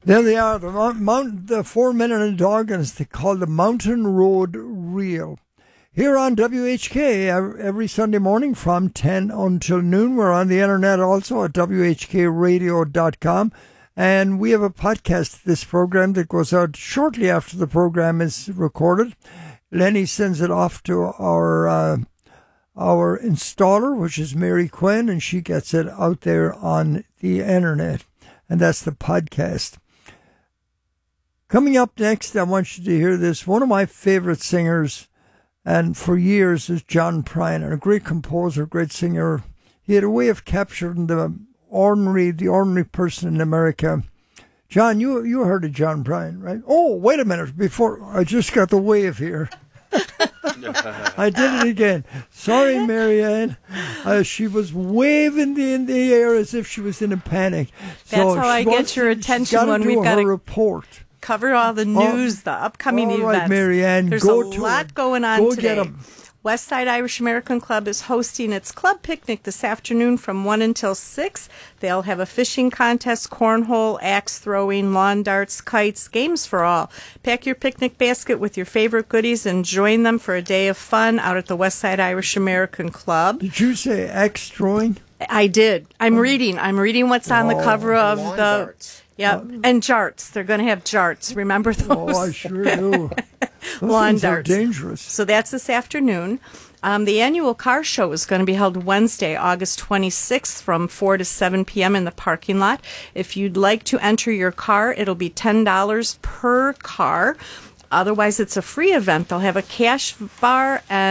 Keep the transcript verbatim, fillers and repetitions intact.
There they are, the mount, mount the four men and a dog, and it's called the Mountain Road Reel. Here on W H K every Sunday morning from ten until noon. We're on the internet also at W H K radio dot com. And we have a podcast of this program that goes out shortly after the program is recorded. Lenny sends it off to our uh, our installer, which is Mary Quinn, and she gets it out there on the internet. And that's the podcast. Coming up next, I want you to hear this. One of my favorite singers, and for years, is John Prine, a great composer, great singer. He had a way of capturing the ordinary, the ordinary person in America. John, you you heard of John Prine, right? Oh, wait a minute. Before, I just got the wave here. I did it again. Sorry, Marianne. Uh, she was waving the, in the air as if she was in a panic. That's so how I get your attention when we've got a to report. Cover all the news, oh, the upcoming all events. Right, Marianne, There's go a to lot it. going on go today. Get 'em. Westside Irish American Club is hosting its club picnic this afternoon from one until six. They'll have a fishing contest, cornhole, axe throwing, lawn darts, kites, games for all. Pack your picnic basket with your favorite goodies and join them for a day of fun out at the Westside Irish American Club. Did you say axe throwing? I did. I'm reading. I'm reading what's on the cover of lawn the... darts. Yeah, and jarts. They're going to have jarts. Remember those? Oh, I sure do. Those Lawn things are darts. dangerous. So that's this afternoon. Um, the annual car show is going to be held Wednesday, August twenty-sixth from four to seven p.m. in the parking lot. If you'd like to enter your car, it'll be ten dollars per car. Otherwise, it's a free event. They'll have a cash bar and